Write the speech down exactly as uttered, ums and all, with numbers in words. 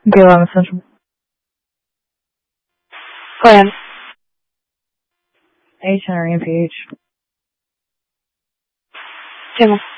B eleven Central. Plan. H Henry M P H. Channel.